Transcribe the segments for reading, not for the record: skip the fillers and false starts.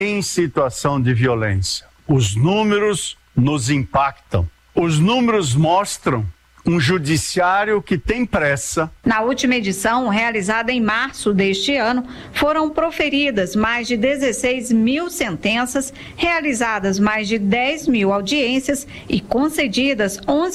em situação de violência. Os números nos impactam. Os números mostram um judiciário que tem pressa. Na última edição, realizada em março deste ano, foram proferidas mais de 16 mil sentenças, realizadas mais de 10 mil audiências e concedidas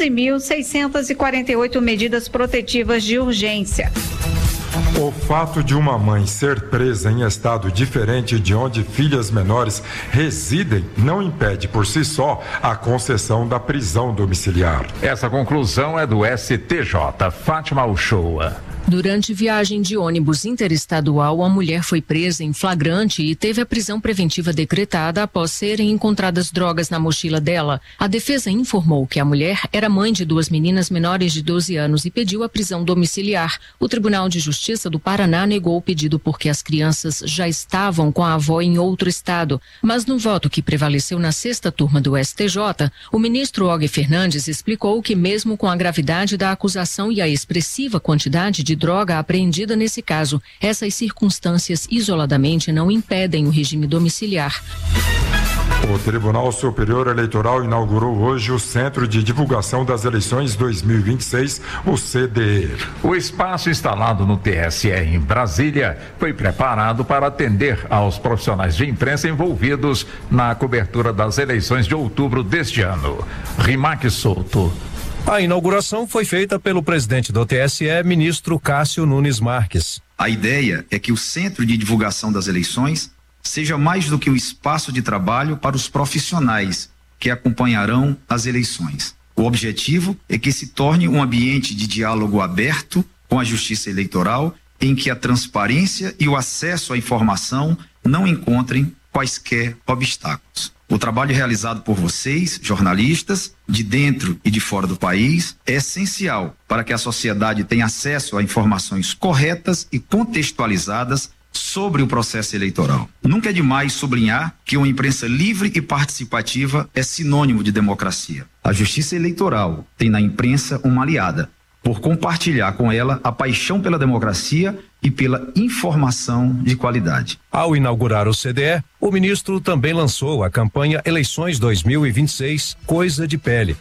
11.648 medidas protetivas de urgência. O fato de uma mãe ser presa em estado diferente de onde filhas menores residem não impede por si só a concessão da prisão domiciliar. Essa conclusão é do STJ. Fátima Uchoa. Durante viagem de ônibus interestadual, a mulher foi presa em flagrante e teve a prisão preventiva decretada após serem encontradas drogas na mochila dela. A defesa informou que a mulher era mãe de 2 meninas menores de 12 anos e pediu a prisão domiciliar. O Tribunal de Justiça do Paraná negou o pedido porque as crianças já estavam com a avó em outro estado. Mas no voto que prevaleceu na 6ª turma do STJ, o ministro Og Fernandes explicou que mesmo com a gravidade da acusação e a expressiva quantidade de droga apreendida nesse caso, essas circunstâncias isoladamente não impedem o regime domiciliar. O Tribunal Superior Eleitoral inaugurou hoje o Centro de Divulgação das Eleições 2026, o CDE. O espaço instalado no TSE em Brasília foi preparado para atender aos profissionais de imprensa envolvidos na cobertura das eleições de outubro deste ano. Rimac Souto. A inauguração foi feita pelo presidente do TSE, ministro Cássio Nunes Marques. A ideia é que o Centro de Divulgação das Eleições seja mais do que um espaço de trabalho para os profissionais que acompanharão as eleições. O objetivo é que se torne um ambiente de diálogo aberto com a Justiça Eleitoral, em que a transparência e o acesso à informação não encontrem quaisquer obstáculos. O trabalho realizado por vocês, jornalistas, de dentro e de fora do país, é essencial para que a sociedade tenha acesso a informações corretas e contextualizadas sobre o processo eleitoral. Nunca é demais sublinhar que uma imprensa livre e participativa é sinônimo de democracia. A Justiça Eleitoral tem na imprensa uma aliada, por compartilhar com ela a paixão pela democracia e pela informação de qualidade. Ao inaugurar o CDE, o ministro também lançou a campanha Eleições 2026, Coisa de Pele.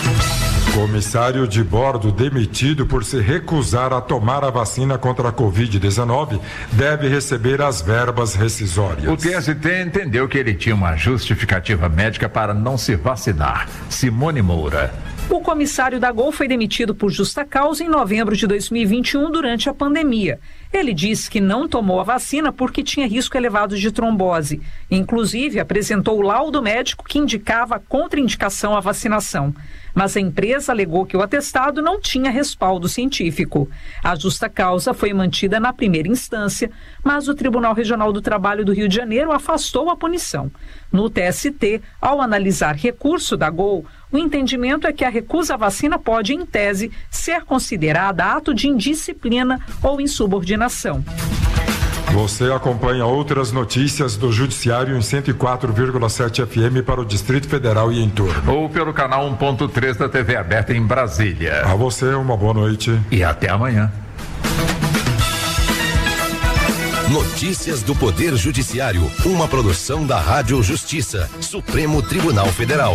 Comissário de bordo demitido por se recusar a tomar a vacina contra a Covid-19 deve receber as verbas rescisórias. O TST entendeu que ele tinha uma justificativa médica para não se vacinar. Simone Moura. O comissário da Gol foi demitido por justa causa em novembro de 2021 durante a pandemia. Ele disse que não tomou a vacina porque tinha risco elevado de trombose. Inclusive, apresentou o laudo médico que indicava contraindicação à vacinação. Mas a empresa alegou que o atestado não tinha respaldo científico. A justa causa foi mantida na primeira instância, mas o Tribunal Regional do Trabalho do Rio de Janeiro afastou a punição. No TST, ao analisar recurso da Gol, o entendimento é que a recusa à vacina pode, em tese, ser considerada ato de indisciplina ou insubordinação. Você acompanha outras notícias do Judiciário em 104,7 FM para o Distrito Federal e em torno. Ou pelo canal 1.3 da TV aberta em Brasília. A você, uma boa noite. E até amanhã. Notícias do Poder Judiciário, uma produção da Rádio Justiça, Supremo Tribunal Federal.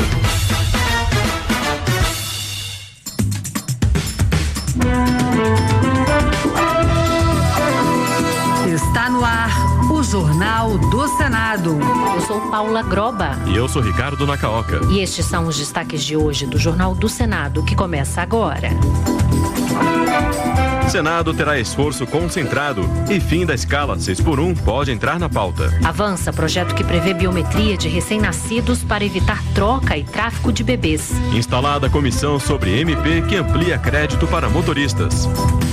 Está no ar o Jornal do Senado. Eu sou Paula Groba. E eu sou Ricardo Nacaoca. E estes são os destaques de hoje do Jornal do Senado, que começa agora. Senado terá esforço concentrado e fim da escala 6x1 pode entrar na pauta. Avança projeto que prevê biometria de recém-nascidos para evitar troca e tráfico de bebês. Instalada a comissão sobre MP que amplia crédito para motoristas.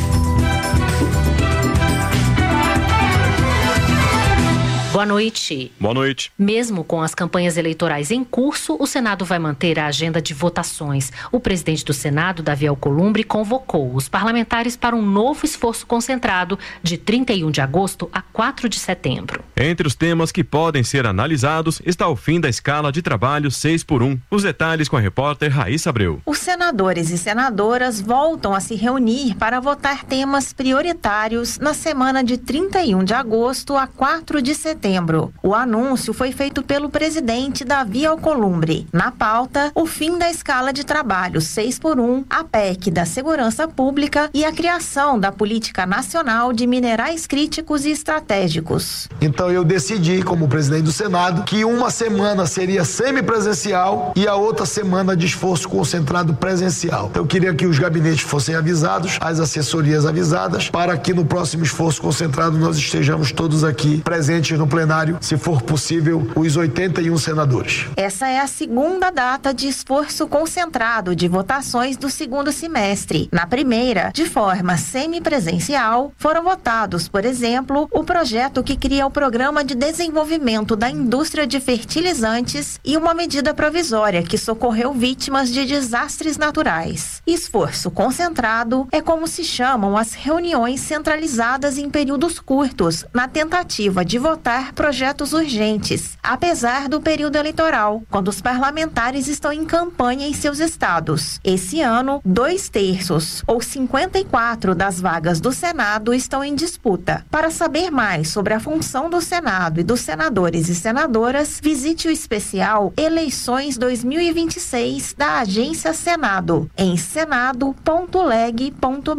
Boa noite. Boa noite. Mesmo com as campanhas eleitorais em curso, o Senado vai manter a agenda de votações. O presidente do Senado, Davi Alcolumbre, convocou os parlamentares para um novo esforço concentrado de 31 de agosto a 4 de setembro. Entre os temas que podem ser analisados está o fim da escala de trabalho 6x1. Os detalhes com a repórter Raíssa Abreu. Os senadores e senadoras voltam a se reunir para votar temas prioritários na semana de 31 de agosto a 4 de setembro. setembro. O anúncio foi feito pelo presidente Davi Alcolumbre. Na pauta, o fim da escala de trabalho 6x1, a PEC da Segurança Pública e a criação da Política Nacional de Minerais Críticos e Estratégicos. Então eu decidi, como presidente do Senado, que uma semana seria semipresencial e a outra semana de esforço concentrado presencial. Eu queria que os gabinetes fossem avisados, as assessorias avisadas, para que no próximo esforço concentrado nós estejamos todos aqui presentes no plenário, se for possível, os 81 senadores. Essa é a segunda data de esforço concentrado de votações do segundo semestre. Na primeira, de forma semipresencial, foram votados, por exemplo, o projeto que cria o Programa de Desenvolvimento da Indústria de Fertilizantes e uma medida provisória que socorreu vítimas de desastres naturais. Esforço concentrado é como se chamam as reuniões centralizadas em períodos curtos, na tentativa de votar projetos urgentes, apesar do período eleitoral, quando os parlamentares estão em campanha em seus estados. Esse ano, 2/3, ou 54 das vagas do Senado estão em disputa. Para saber mais sobre a função do Senado e dos senadores e senadoras, visite o especial Eleições 2026 da Agência Senado, em senado.leg.br.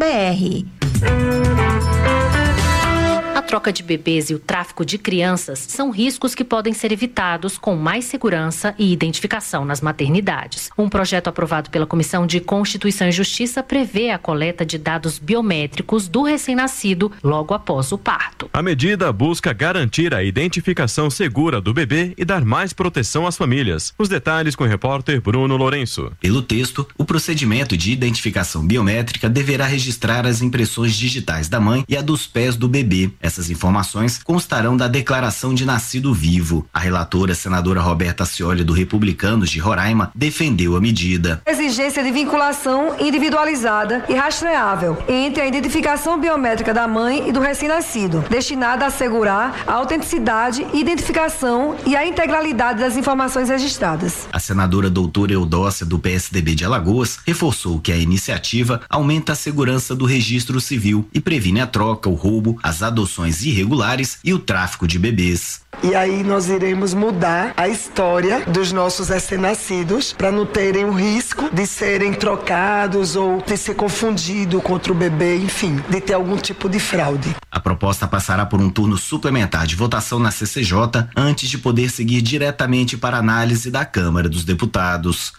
A troca de bebês e o tráfico de crianças são riscos que podem ser evitados com mais segurança e identificação nas maternidades. Um projeto aprovado pela Comissão de Constituição e Justiça prevê a coleta de dados biométricos do recém-nascido logo após o parto. A medida busca garantir a identificação segura do bebê e dar mais proteção às famílias. Os detalhes com o repórter Bruno Lourenço. Pelo texto, o procedimento de identificação biométrica deverá registrar as impressões digitais da mãe e a dos pés do bebê. Essas informações constarão da declaração de nascido vivo. A relatora, senadora Roberta Scioli, do Republicanos de Roraima, defendeu a medida. Exigência de vinculação individualizada e rastreável entre a identificação biométrica da mãe e do recém-nascido, destinada a assegurar a autenticidade, identificação e a integralidade das informações registradas. A senadora doutora Eudócia, do PSDB de Alagoas, reforçou que a iniciativa aumenta a segurança do registro civil e previne a troca, o roubo, as adoções irregulares e o tráfico de bebês. E aí nós iremos mudar a história dos nossos recém-nascidos para não terem o risco de serem trocados ou de ser confundido contra o bebê, enfim, de ter algum tipo de fraude. A proposta passará por um turno suplementar de votação na CCJ antes de poder seguir diretamente para análise da Câmara dos Deputados.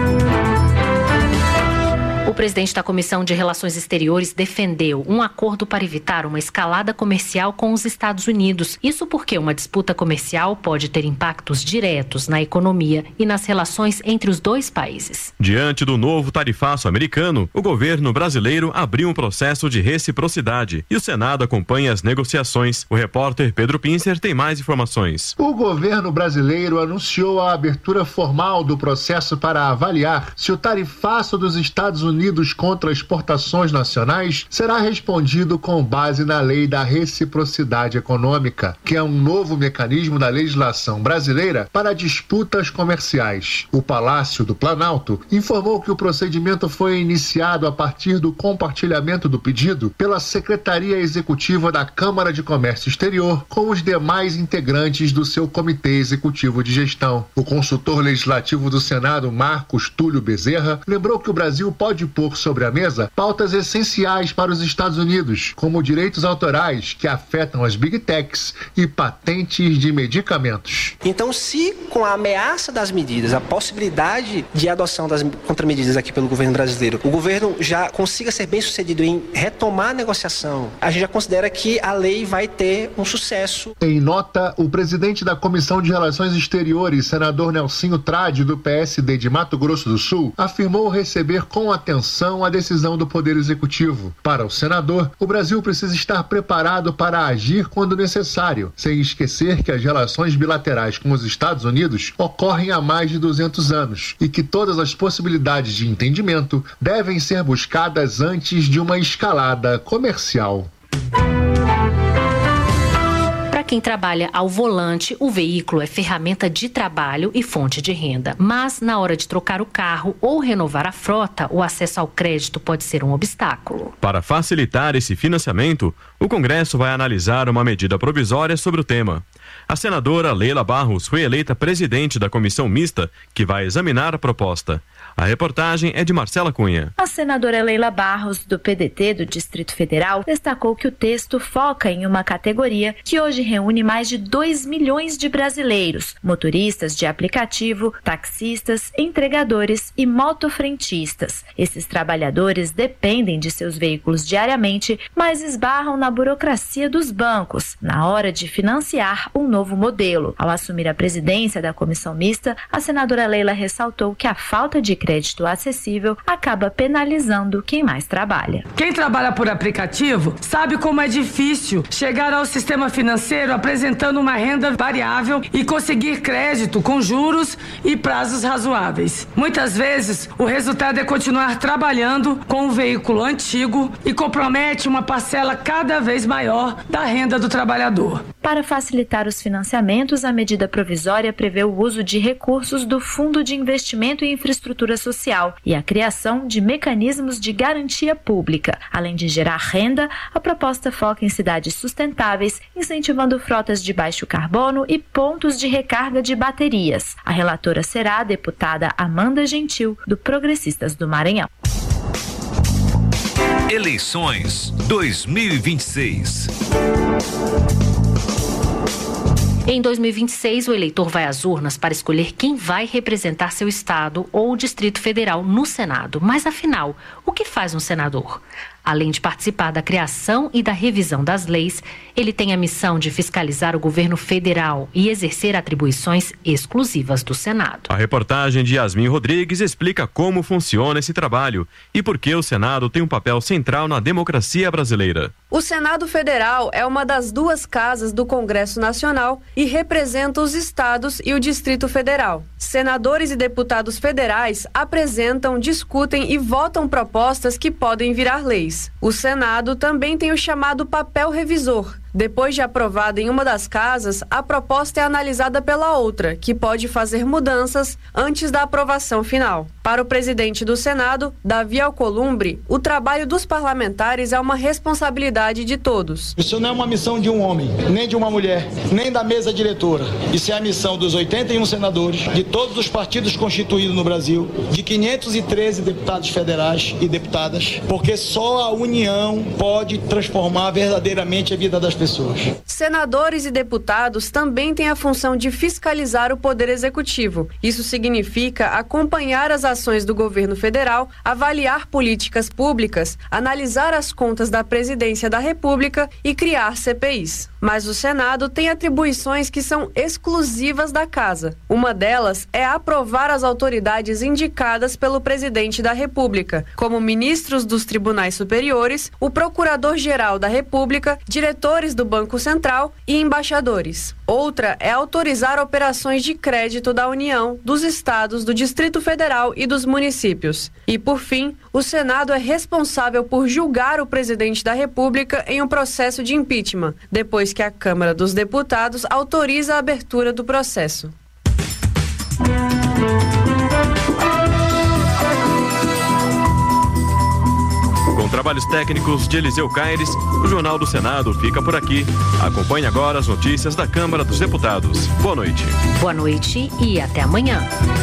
O presidente da Comissão de Relações Exteriores defendeu um acordo para evitar uma escalada comercial com os Estados Unidos. Isso porque uma disputa comercial pode ter impactos diretos na economia e nas relações entre os dois países. Diante do novo tarifaço americano, o governo brasileiro abriu um processo de reciprocidade e o Senado acompanha as negociações. O repórter Pedro Pincer tem mais informações. O governo brasileiro anunciou a abertura formal do processo para avaliar se o tarifaço dos Estados Unidos contra exportações nacionais será respondido com base na Lei da Reciprocidade Econômica, que é um novo mecanismo da legislação brasileira para disputas comerciais. O Palácio do Planalto informou que o procedimento foi iniciado a partir do compartilhamento do pedido pela Secretaria Executiva da Câmara de Comércio Exterior com os demais integrantes do seu Comitê Executivo de Gestão. O consultor legislativo do Senado, Marcos Túlio Bezerra, lembrou que o Brasil pode pôr sobre a mesa pautas essenciais para os Estados Unidos, como direitos autorais que afetam as Big Techs e patentes de medicamentos. Então, se com a ameaça das medidas, a possibilidade de adoção das contramedidas aqui pelo governo brasileiro, o governo já consiga ser bem sucedido em retomar a negociação, a gente já considera que a lei vai ter um sucesso. Em nota, o presidente da Comissão de Relações Exteriores, senador Nelsinho Trade, do PSD de Mato Grosso do Sul, afirmou receber com atenção a decisão do Poder Executivo. Para o senador, o Brasil precisa estar preparado para agir quando necessário, sem esquecer que as relações bilaterais com os Estados Unidos ocorrem há mais de 200 anos e que todas as possibilidades de entendimento devem ser buscadas antes de uma escalada comercial. Para quem trabalha ao volante, o veículo é ferramenta de trabalho e fonte de renda. Mas, na hora de trocar o carro ou renovar a frota, o acesso ao crédito pode ser um obstáculo. Para facilitar esse financiamento, o Congresso vai analisar uma medida provisória sobre o tema. A senadora Leila Barros foi eleita presidente da comissão mista que vai examinar a proposta. A reportagem é de Marcela Cunha. A senadora Leila Barros, do PDT do Distrito Federal, destacou que o texto foca em uma categoria que hoje reúne mais de 2 milhões de brasileiros: motoristas de aplicativo, taxistas, entregadores e motofrentistas. Esses trabalhadores dependem de seus veículos diariamente, mas esbarram na burocracia dos bancos na hora de financiar um novo modelo. Ao assumir a presidência da comissão mista, a senadora Leila ressaltou que a falta de crédito acessível acaba penalizando quem mais trabalha. Quem trabalha por aplicativo sabe como é difícil chegar ao sistema financeiro apresentando uma renda variável e conseguir crédito com juros e prazos razoáveis. Muitas vezes, o resultado é continuar trabalhando com um veículo antigo e compromete uma parcela cada vez maior da renda do trabalhador. Para facilitar os financiamentos, a medida provisória prevê o uso de recursos do Fundo de Investimento em Infraestrutura Social e a criação de mecanismos de garantia pública. Além de gerar renda, a proposta foca em cidades sustentáveis, incentivando frotas de baixo carbono e pontos de recarga de baterias. A relatora será a deputada Amanda Gentil, do Progressistas do Maranhão. Eleições 2026. Em 2026, o eleitor vai às urnas para escolher quem vai representar seu estado ou o Distrito Federal no Senado. Mas, afinal, o que faz um senador? Além de participar da criação e da revisão das leis, ele tem a missão de fiscalizar o governo federal e exercer atribuições exclusivas do Senado. A reportagem de Yasmin Rodrigues explica como funciona esse trabalho e por que o Senado tem um papel central na democracia brasileira. O Senado Federal é uma das duas casas do Congresso Nacional e representa os estados e o Distrito Federal. Senadores e deputados federais apresentam, discutem e votam propostas que podem virar leis. O Senado também tem o chamado papel revisor. Depois de aprovada em uma das casas, a proposta é analisada pela outra, que pode fazer mudanças antes da aprovação final. Para o presidente do Senado, Davi Alcolumbre, o trabalho dos parlamentares é uma responsabilidade de todos. Isso não é uma missão de um homem, nem de uma mulher, nem da mesa diretora. Isso é a missão dos 81 senadores, de todos os partidos constituídos no Brasil, de 513 deputados federais e deputadas, porque só a união pode transformar verdadeiramente a vida das pessoas. Senadores e deputados também têm a função de fiscalizar o Poder Executivo. Isso significa acompanhar as ações do governo federal, avaliar políticas públicas, analisar as contas da Presidência da República e criar CPIs. Mas o Senado tem atribuições que são exclusivas da Casa. Uma delas é aprovar as autoridades indicadas pelo Presidente da República, como ministros dos tribunais superiores, o Procurador-Geral da República, diretores do Banco Central e embaixadores. Outra é autorizar operações de crédito da União, dos estados, do Distrito Federal e dos municípios. E, por fim, o Senado é responsável por julgar o presidente da República em um processo de impeachment, depois que a Câmara dos Deputados autoriza a abertura do processo. Com trabalhos técnicos de Eliseu Caires, o Jornal do Senado fica por aqui. Acompanhe agora as notícias da Câmara dos Deputados. Boa noite. Boa noite e até amanhã.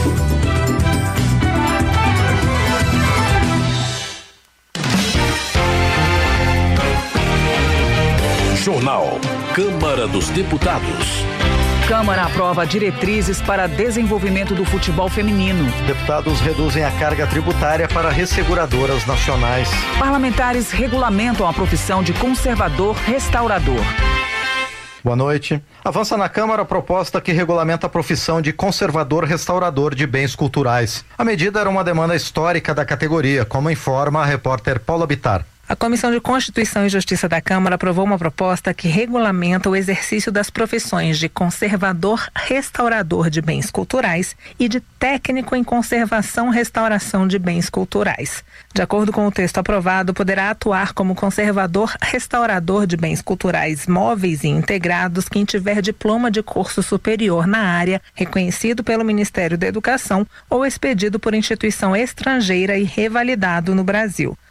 Jornal Câmara dos Deputados. Câmara aprova diretrizes para desenvolvimento do futebol feminino. Deputados reduzem a carga tributária para resseguradoras nacionais. Parlamentares regulamentam a profissão de conservador-restaurador. Boa noite. Avança na Câmara a proposta que regulamenta a profissão de conservador-restaurador de bens culturais. A medida era uma demanda histórica da categoria, como informa a repórter Paula Bittar. A Comissão de Constituição e Justiça da Câmara aprovou uma proposta que regulamenta o exercício das profissões de conservador-restaurador de bens culturais e de técnico em conservação-restauração de bens culturais. De acordo com o texto aprovado, poderá atuar como conservador-restaurador de bens culturais móveis e integrados quem tiver diploma de curso superior na área, reconhecido pelo Ministério da Educação ou expedido por instituição estrangeira e revalidado no Brasil.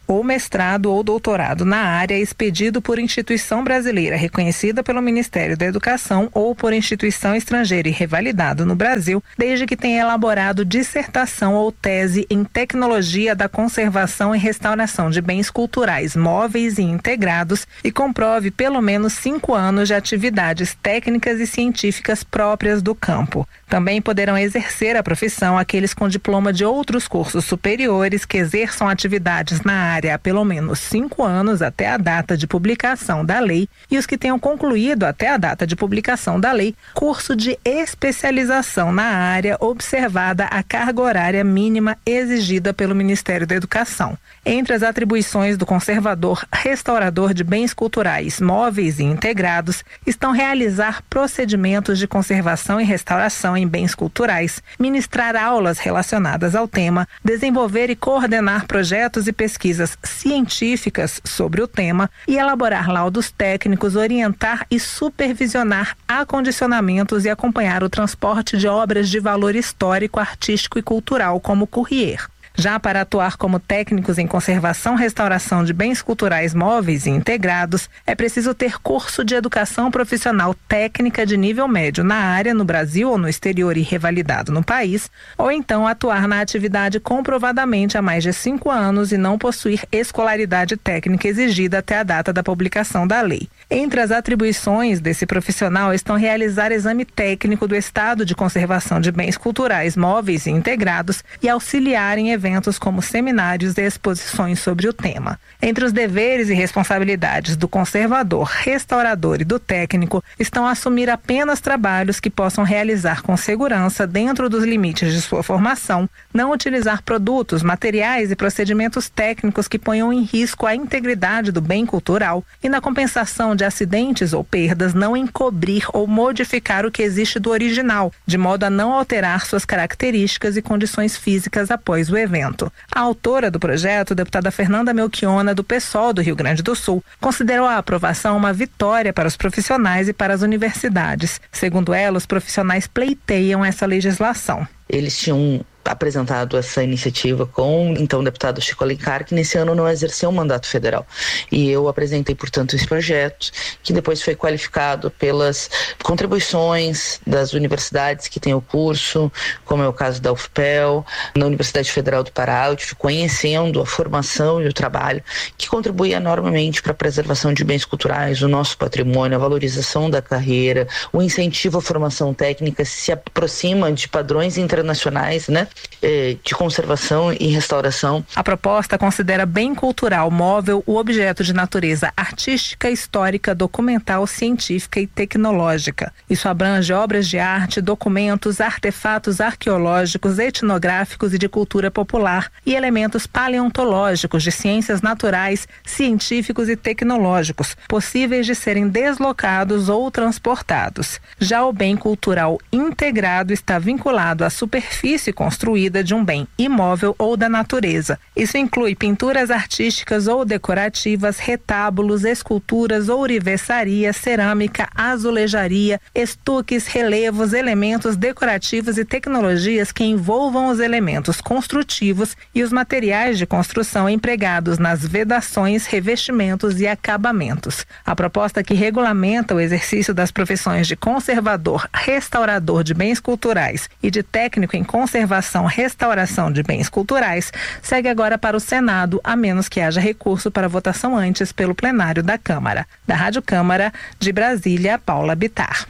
ou mestrado ou doutorado na área expedido por instituição brasileira reconhecida pelo Ministério da Educação ou por instituição estrangeira e revalidado no Brasil, desde que tenha elaborado dissertação ou tese em tecnologia da conservação e restauração de bens culturais móveis e integrados e comprove pelo menos 5 anos de atividades técnicas e científicas próprias do campo. Também poderão exercer a profissão aqueles com diploma de outros cursos superiores que exerçam atividades na área há pelo menos 5 anos até a data de publicação da lei e os que tenham concluído até a data de publicação da lei curso de especialização na área observada a carga horária mínima exigida pelo Ministério da Educação. Entre as atribuições do conservador restaurador de bens culturais móveis e integrados estão realizar procedimentos de conservação e restauração em bens culturais, ministrar aulas relacionadas ao tema, desenvolver e coordenar projetos e pesquisas científicas sobre o tema e elaborar laudos técnicos, orientar e supervisionar acondicionamentos e acompanhar o transporte de obras de valor histórico, artístico e cultural como courrier. Já para atuar como técnicos em conservação e restauração de bens culturais móveis e integrados, é preciso ter curso de educação profissional técnica de nível médio na área no Brasil ou no exterior e revalidado no país, ou então atuar na atividade comprovadamente há mais de 5 anos e não possuir escolaridade técnica exigida até a data da publicação da lei. Entre as atribuições desse profissional estão realizar exame técnico do estado de conservação de bens culturais móveis e integrados e auxiliar em eventos como seminários e exposições sobre o tema. Entre os deveres e responsabilidades do conservador, restaurador e do técnico estão assumir apenas trabalhos que possam realizar com segurança dentro dos limites de sua formação, não utilizar produtos, materiais e procedimentos técnicos que ponham em risco a integridade do bem cultural e, na compensação de acidentes ou perdas, não encobrir ou modificar o que existe do original, de modo a não alterar suas características e condições físicas após o evento. A autora do projeto, deputada Fernanda Melchiona, do PSOL do Rio Grande do Sul, considerou a aprovação uma vitória para os profissionais e para as universidades. Segundo ela, os profissionais pleiteiam essa legislação. Eles tinham apresentado essa iniciativa com então o deputado Chico Alencar, que nesse ano não exerceu o mandato federal. E eu apresentei, portanto, esse projeto, que depois foi qualificado pelas contribuições das universidades que têm o curso, como é o caso da UFPEL, na Universidade Federal do Pará. Eu estive conhecendo a formação e o trabalho, que contribui enormemente para a preservação de bens culturais, o nosso patrimônio, a valorização da carreira, o incentivo à formação técnica, se aproxima de padrões internacionais, né, de conservação e restauração. A proposta considera bem cultural móvel o objeto de natureza artística, histórica, documental, científica e tecnológica. Isso abrange obras de arte, documentos, artefatos arqueológicos, etnográficos e de cultura popular e elementos paleontológicos, de ciências naturais, científicos e tecnológicos, possíveis de serem deslocados ou transportados. Já o bem cultural integrado está vinculado à superfície construída de um bem imóvel ou da natureza. Isso inclui pinturas artísticas ou decorativas, retábulos, esculturas, ourivesaria, cerâmica, azulejaria, estuques, relevos, elementos decorativos e tecnologias que envolvam os elementos construtivos e os materiais de construção empregados nas vedações, revestimentos e acabamentos. A proposta que regulamenta o exercício das profissões de conservador, restaurador de bens culturais e de técnico em conservação, restauração de bens culturais segue agora para o Senado, a menos que haja recurso para votação antes pelo plenário da Câmara. Da Rádio Câmara, de Brasília, Paula Bittar.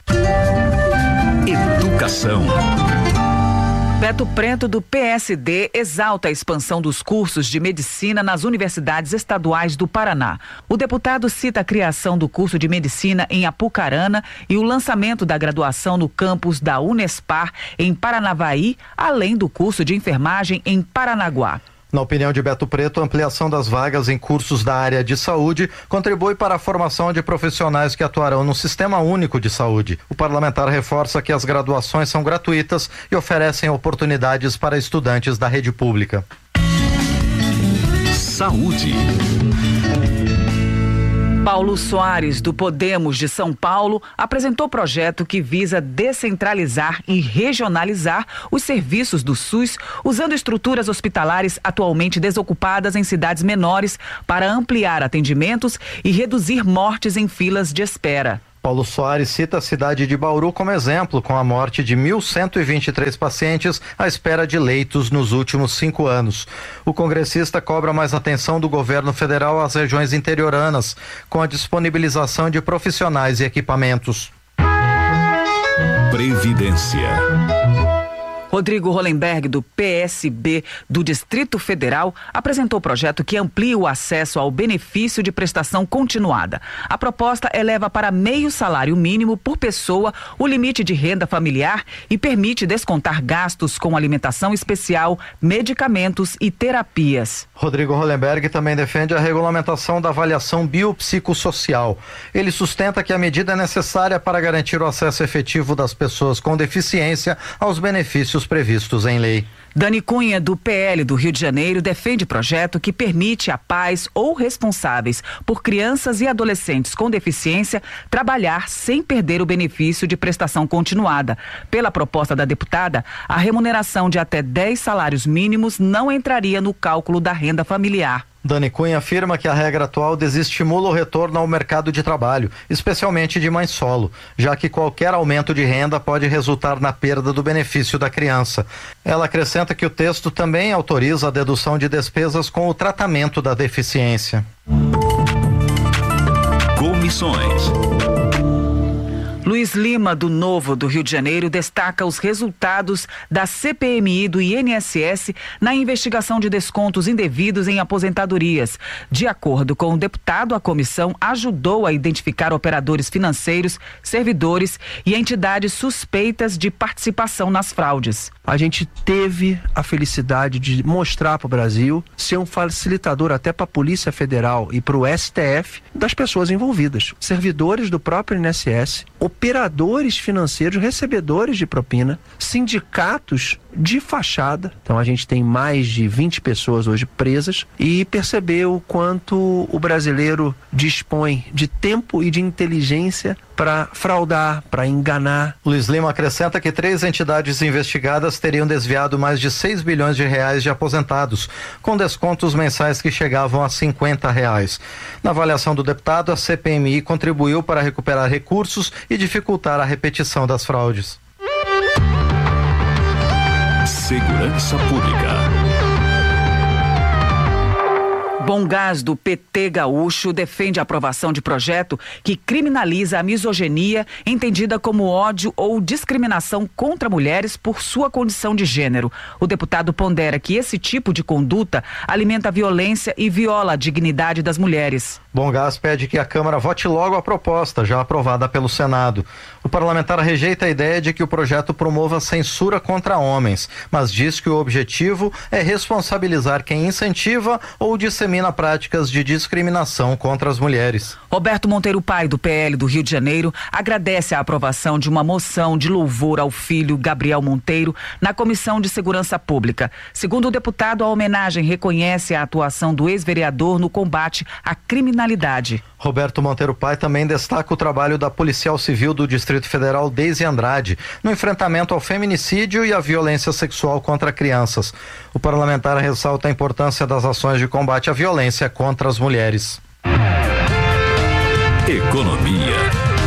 Educação. Beto Preto, do PSD, exalta a expansão dos cursos de medicina nas universidades estaduais do Paraná. O deputado cita a criação do curso de medicina em Apucarana e o lançamento da graduação no campus da Unespar, em Paranavaí, além do curso de enfermagem em Paranaguá. Na opinião de Beto Preto, a ampliação das vagas em cursos da área de saúde contribui para a formação de profissionais que atuarão no Sistema Único de Saúde. O parlamentar reforça que as graduações são gratuitas e oferecem oportunidades para estudantes da rede pública. Saúde. Paulo Soares, do Podemos de São Paulo, apresentou projeto que visa descentralizar e regionalizar os serviços do SUS, usando estruturas hospitalares atualmente desocupadas em cidades menores para ampliar atendimentos e reduzir mortes em filas de espera. Paulo Soares cita a cidade de Bauru como exemplo, com a morte de 1.123 pacientes à espera de leitos nos últimos 5 anos. O congressista cobra mais atenção do governo federal às regiões interioranas, com a disponibilização de profissionais e equipamentos. Previdência. Rodrigo Hollenberg, do PSB do Distrito Federal, apresentou o projeto que amplia o acesso ao benefício de prestação continuada. A proposta eleva para meio salário mínimo por pessoa o limite de renda familiar e permite descontar gastos com alimentação especial, medicamentos e terapias. Rodrigo Hollenberg também defende a regulamentação da avaliação biopsicossocial. Ele sustenta que a medida é necessária para garantir o acesso efetivo das pessoas com deficiência aos benefícios previstos em lei. Dani Cunha, do PL do Rio de Janeiro, defende projeto que permite a pais ou responsáveis por crianças e adolescentes com deficiência trabalhar sem perder o benefício de prestação continuada. Pela proposta da deputada, a remuneração de até 10 salários mínimos não entraria no cálculo da renda familiar. Dani Cunha afirma que a regra atual desestimula o retorno ao mercado de trabalho, especialmente de mãe solo, já que qualquer aumento de renda pode resultar na perda do benefício da criança. Ela acrescenta que o texto também autoriza a dedução de despesas com o tratamento da deficiência. Comissões. Luiz Lima, do Novo do Rio de Janeiro, destaca os resultados da CPMI do INSS na investigação de descontos indevidos em aposentadorias. De acordo com o deputado, a comissão ajudou a identificar operadores financeiros, servidores e entidades suspeitas de participação nas fraudes. A gente teve a felicidade de mostrar para o Brasil ser um facilitador até para a Polícia Federal e para o STF das pessoas envolvidas, servidores do próprio INSS, operadores financeiros, recebedores de propina, sindicatos de fachada. Então a gente tem mais de 20 pessoas hoje presas e percebeu o quanto o brasileiro dispõe de tempo e de inteligência para fraudar, para enganar. Luiz Lima acrescenta que 3 entidades investigadas teriam desviado mais de 6 bilhões de reais de aposentados, com descontos mensais que chegavam a R$50. Na avaliação do deputado, a CPMI contribuiu para recuperar recursos e dificultar a repetição das fraudes. Segurança Pública. Bom Gás, do PT gaúcho, defende a aprovação de projeto que criminaliza a misoginia, entendida como ódio ou discriminação contra mulheres por sua condição de gênero. O deputado pondera que esse tipo de conduta alimenta a violência e viola a dignidade das mulheres. Bom Gás pede que a Câmara vote logo a proposta, já aprovada pelo Senado. O parlamentar rejeita a ideia de que o projeto promova censura contra homens, mas diz que o objetivo é responsabilizar quem incentiva ou dissemina práticas de discriminação contra as mulheres. Roberto Monteiro Pai, do PL do Rio de Janeiro, agradece a aprovação de uma moção de louvor ao filho Gabriel Monteiro na Comissão de Segurança Pública. Segundo o deputado, a homenagem reconhece a atuação do ex-vereador no combate à criminalidade. Roberto Monteiro Pai também destaca o trabalho da policial civil do Distrito Federal, Deise Andrade, no enfrentamento ao feminicídio e à violência sexual contra crianças. O parlamentar ressalta a importância das ações de combate à violência contra as mulheres. Economia.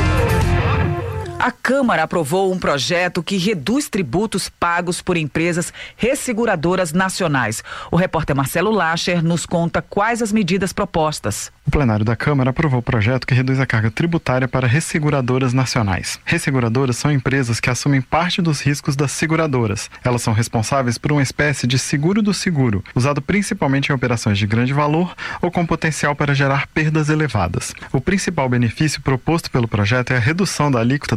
A Câmara aprovou um projeto que reduz tributos pagos por empresas resseguradoras nacionais. O repórter Marcelo Lacher nos conta quais as medidas propostas. O plenário da Câmara aprovou o projeto que reduz a carga tributária para resseguradoras nacionais. Resseguradoras são empresas que assumem parte dos riscos das seguradoras. Elas são responsáveis por uma espécie de seguro do seguro, usado principalmente em operações de grande valor ou com potencial para gerar perdas elevadas. O principal benefício proposto pelo projeto é a redução da alíquota da contribuição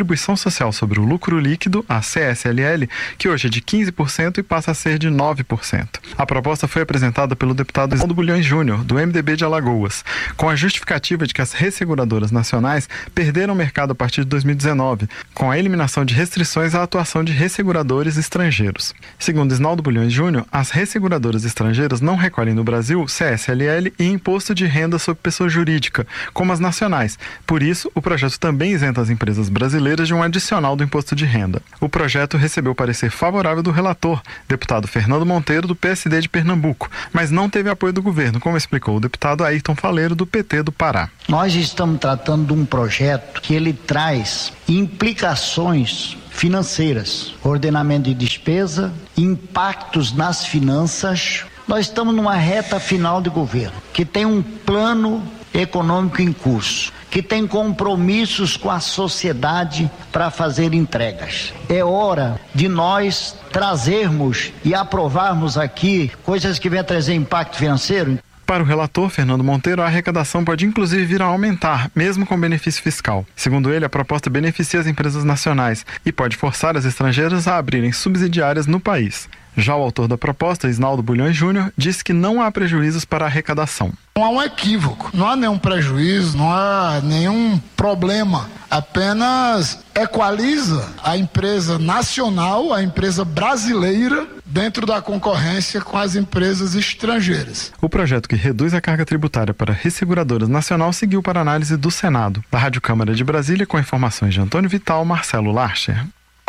Contribuição Social sobre o Lucro Líquido, a CSLL, que hoje é de 15% e passa a ser de 9%. A proposta foi apresentada pelo deputado Isnaldo Bulhões Júnior, do MDB de Alagoas, com a justificativa de que as resseguradoras nacionais perderam o mercado a partir de 2019, com a eliminação de restrições à atuação de resseguradores estrangeiros. Segundo Isnaldo Bulhões Júnior, as resseguradoras estrangeiras não recolhem no Brasil CSLL e imposto de renda sobre pessoa jurídica, como as nacionais. Por isso, o projeto também isenta as empresas brasileiras de um adicional do imposto de renda. O projeto recebeu parecer favorável do relator, deputado Fernando Monteiro, do PSD de Pernambuco, mas não teve apoio do governo, como explicou o deputado Ayrton Faleiro, do PT do Pará. Nós estamos tratando de um projeto que ele traz implicações financeiras, ordenamento de despesa, impactos nas finanças. Nós estamos numa reta final de governo, que tem um plano econômico em curso, que tem compromissos com a sociedade para fazer entregas. É hora de nós trazermos e aprovarmos aqui coisas que venham trazer impacto financeiro. Para o relator, Fernando Monteiro, a arrecadação pode inclusive vir a aumentar, mesmo com benefício fiscal. Segundo ele, a proposta beneficia as empresas nacionais e pode forçar as estrangeiras a abrirem subsidiárias no país. Já o autor da proposta, Isnaldo Bulhões Júnior, disse que não há prejuízos para a arrecadação. Não há um equívoco, não há nenhum prejuízo, não há nenhum problema. Apenas equaliza a empresa nacional, a empresa brasileira, dentro da concorrência com as empresas estrangeiras. O projeto que reduz a carga tributária para resseguradoras nacional seguiu para análise do Senado. Da Rádio Câmara de Brasília, com informações de Antônio Vital, Marcelo Larcher.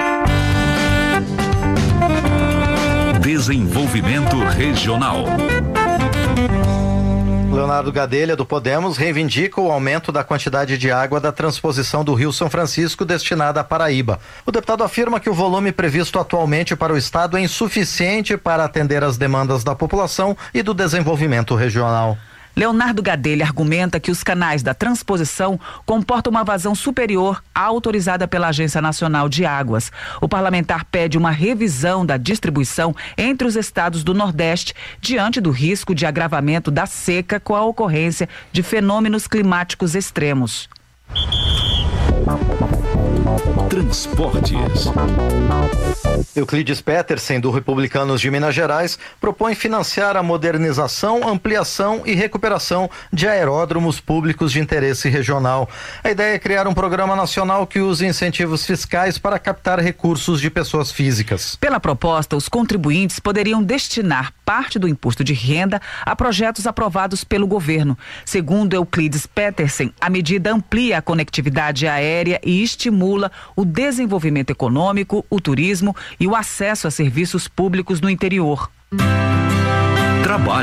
Desenvolvimento Regional. Leonardo Gadelha, do Podemos, reivindica o aumento da quantidade de água da transposição do Rio São Francisco destinada à Paraíba. O deputado afirma que o volume previsto atualmente para o estado é insuficiente para atender às demandas da população e do desenvolvimento regional. Leonardo Gadelha argumenta que os canais da transposição comportam uma vazão superior à autorizada pela Agência Nacional de Águas. O parlamentar pede uma revisão da distribuição entre os estados do Nordeste, diante do risco de agravamento da seca com a ocorrência de fenômenos climáticos extremos. Transportes. Euclides Petersen, do Republicanos de Minas Gerais, propõe financiar a modernização, ampliação e recuperação de aeródromos públicos de interesse regional. A ideia é criar um programa nacional que use incentivos fiscais para captar recursos de pessoas físicas. Pela proposta, os contribuintes poderiam destinar parte do imposto de renda a projetos aprovados pelo governo. Segundo Euclides Petersen, a medida amplia a conectividade aérea e estimula o desenvolvimento econômico, o turismo e o acesso a serviços públicos no interior. Trabalho.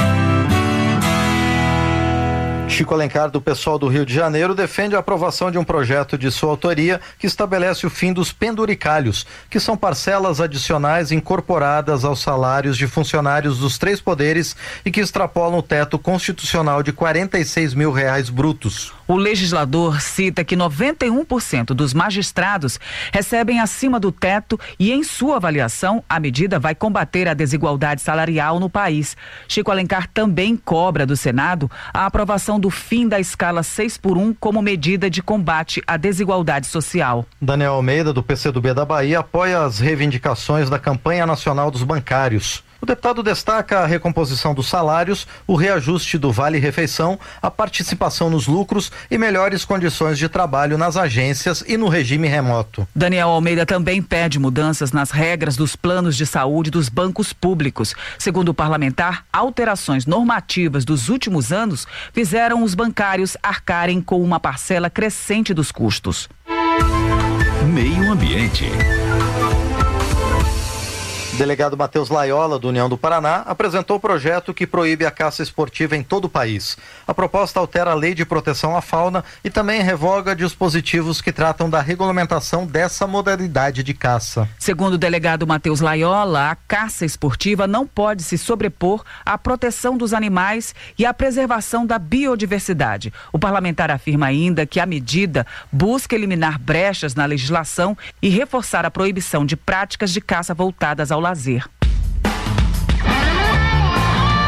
Chico Alencar, do PSOL do Rio de Janeiro, defende a aprovação de um projeto de sua autoria que estabelece o fim dos penduricalhos, que são parcelas adicionais incorporadas aos salários de funcionários dos 3 poderes e que extrapolam o teto constitucional de R$46 mil brutos. O legislador cita que 91% dos magistrados recebem acima do teto e, em sua avaliação, a medida vai combater a desigualdade salarial no país. Chico Alencar também cobra do Senado a aprovação do fim da escala 6x1 como medida de combate à desigualdade social. Daniel Almeida, do PCdoB da Bahia, apoia as reivindicações da campanha nacional dos bancários. O deputado destaca a recomposição dos salários, o reajuste do vale-refeição, a participação nos lucros e melhores condições de trabalho nas agências e no regime remoto. Daniel Almeida também pede mudanças nas regras dos planos de saúde dos bancos públicos. Segundo o parlamentar, alterações normativas dos últimos anos fizeram os bancários arcarem com uma parcela crescente dos custos. Meio Ambiente. O delegado Matheus Laiola, do União do Paraná, apresentou o projeto que proíbe a caça esportiva em todo o país. A proposta altera a Lei de Proteção à Fauna e também revoga dispositivos que tratam da regulamentação dessa modalidade de caça. Segundo o delegado Matheus Laiola, a caça esportiva não pode se sobrepor à proteção dos animais e à preservação da biodiversidade. O parlamentar afirma ainda que a medida busca eliminar brechas na legislação e reforçar a proibição de práticas de caça voltadas ao lazer.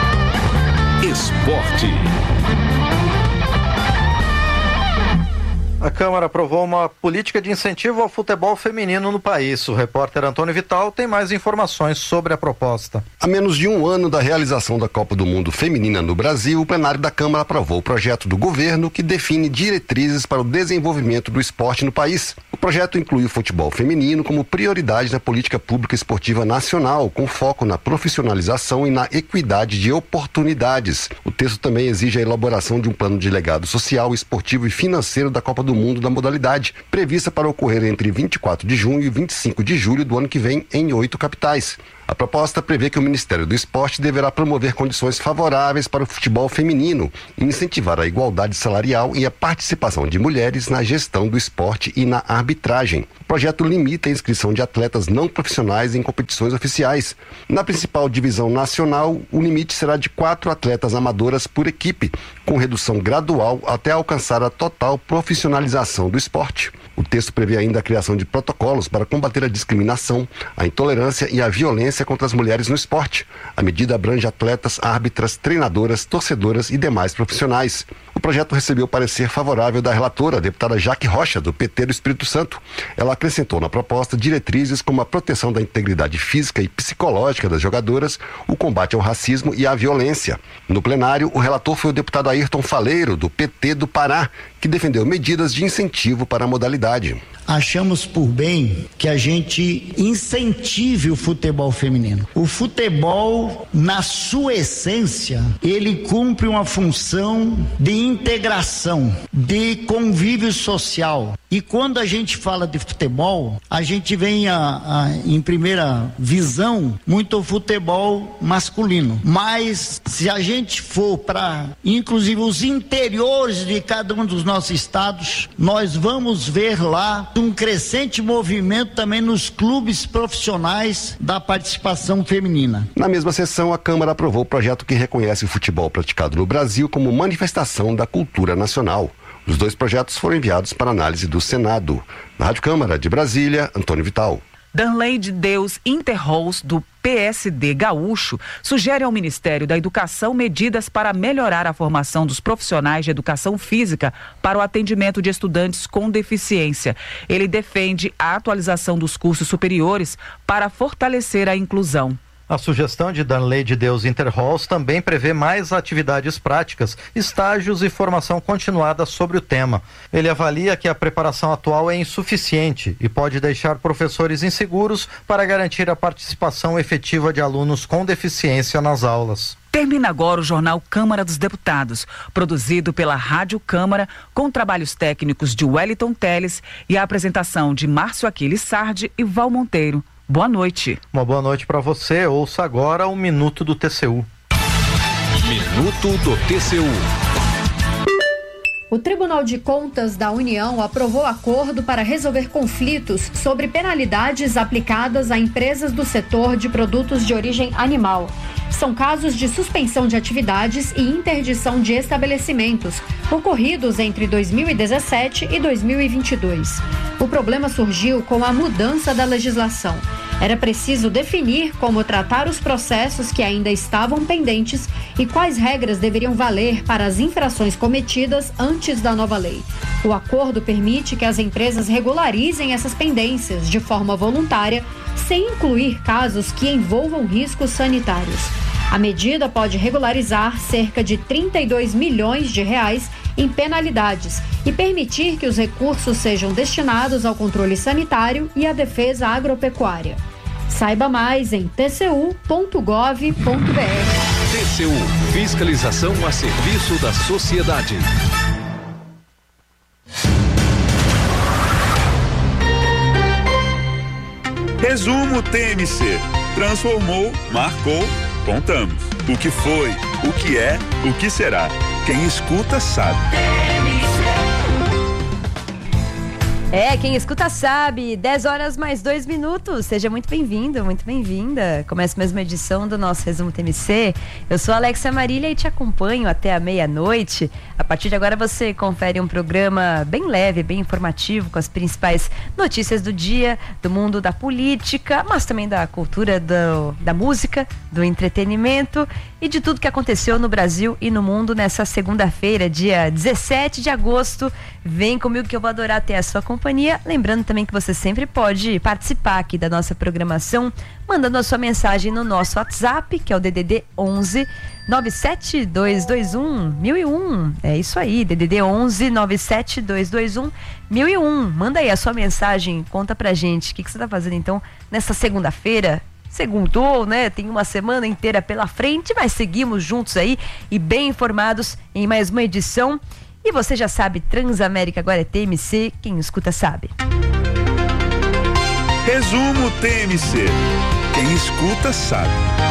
Esporte. A Câmara aprovou uma política de incentivo ao futebol feminino no país. O repórter Antônio Vital tem mais informações sobre a proposta. A menos de um ano da realização da Copa do Mundo Feminina no Brasil, o plenário da Câmara aprovou o projeto do governo que define diretrizes para o desenvolvimento do esporte no país. O projeto inclui o futebol feminino como prioridade na política pública esportiva nacional, com foco na profissionalização e na equidade de oportunidades. O texto também exige a elaboração de um plano de legado social, esportivo e financeiro da Copa do Mundo da modalidade, prevista para ocorrer entre 24 de junho e 25 de julho do ano que vem em 8 capitais. A proposta prevê que o Ministério do Esporte deverá promover condições favoráveis para o futebol feminino, incentivar a igualdade salarial e a participação de mulheres na gestão do esporte e na arbitragem. O projeto limita a inscrição de atletas não profissionais em competições oficiais. Na principal divisão nacional, o limite será de 4 atletas amadoras por equipe, com redução gradual até alcançar a total profissionalização do esporte. O texto prevê ainda a criação de protocolos para combater a discriminação, a intolerância e a violência contra as mulheres no esporte. A medida abrange atletas, árbitras, treinadoras, torcedoras e demais profissionais. O projeto recebeu parecer favorável da relatora, a deputada Jaque Rocha, do PT do Espírito Santo. Ela acrescentou na proposta diretrizes como a proteção da integridade física e psicológica das jogadoras, o combate ao racismo e à violência. No plenário, o relator foi o deputado Ayrton Faleiro, do PT do Pará, que defendeu medidas de incentivo para a modalidade. Achamos por bem que a gente incentive o futebol feminino. O futebol, na sua essência, ele cumpre uma função de integração, de convívio social. E quando a gente fala de futebol, a gente vem em primeira visão muito o futebol masculino. Mas se a gente for para, inclusive, os interiores de cada um dos nossos estados, nós vamos ver lá um crescente movimento também nos clubes profissionais da participação feminina. Na mesma sessão, a Câmara aprovou o projeto que reconhece o futebol praticado no Brasil como manifestação da cultura nacional. Os 2 projetos foram enviados para análise do Senado. Na Rádio Câmara de Brasília, Antônio Vital. Danley de Deus Interrols, do PSD Gaúcho, sugere ao Ministério da Educação medidas para melhorar a formação dos profissionais de educação física para o atendimento de estudantes com deficiência. Ele defende a atualização dos cursos superiores para fortalecer a inclusão. A sugestão de Danley de Deus Interhalls também prevê mais atividades práticas, estágios e formação continuada sobre o tema. Ele avalia que a preparação atual é insuficiente e pode deixar professores inseguros para garantir a participação efetiva de alunos com deficiência nas aulas. Termina agora o Jornal Câmara dos Deputados, produzido pela Rádio Câmara, com trabalhos técnicos de Wellington Teles e a apresentação de Márcio Aquiles Sardi e Val Monteiro. Boa noite. Uma boa noite para você. Ouça agora o Minuto do TCU. Minuto do TCU. O Tribunal de Contas da União aprovou acordo para resolver conflitos sobre penalidades aplicadas a empresas do setor de produtos de origem animal. São casos de suspensão de atividades e interdição de estabelecimentos, ocorridos entre 2017 e 2022. O problema surgiu com a mudança da legislação. Era preciso definir como tratar os processos que ainda estavam pendentes e quais regras deveriam valer para as infrações cometidas antes da nova lei. O acordo permite que as empresas regularizem essas pendências de forma voluntária, sem incluir casos que envolvam riscos sanitários. A medida pode regularizar cerca de 32 milhões de reais em penalidades e permitir que os recursos sejam destinados ao controle sanitário e à defesa agropecuária. Saiba mais em tcu.gov.br. TCU, fiscalização a serviço da sociedade. Resumo TMC. Transformou, marcou, contamos. O que foi, o que é, o que será. Quem escuta sabe. Quem escuta sabe, 10 horas mais 2 minutos, seja muito bem-vindo, muito bem-vinda. Começa mais uma edição do nosso Resumo TMC. Eu sou a Alexia Marília e te acompanho até a meia-noite. A partir de agora você confere um programa bem leve, bem informativo, com as principais notícias do dia, do mundo da política, mas também da cultura, da música, do entretenimento e de tudo que aconteceu no Brasil e no mundo nessa segunda-feira, dia 17 de agosto. Vem comigo que eu vou adorar ter a sua companhia. Lembrando também que você sempre pode participar aqui da nossa programação, mandando a sua mensagem no nosso WhatsApp, que é o DDD 11 97221 1001. É isso aí, DDD 11 97221 1001. Manda aí a sua mensagem, conta pra gente o que você tá fazendo então nessa segunda-feira. Segundou, né? Tem uma semana inteira pela frente, mas seguimos juntos aí e bem informados em mais uma edição. E você já sabe, Transamérica agora é TMC, quem escuta sabe. Resumo TMC, quem escuta sabe.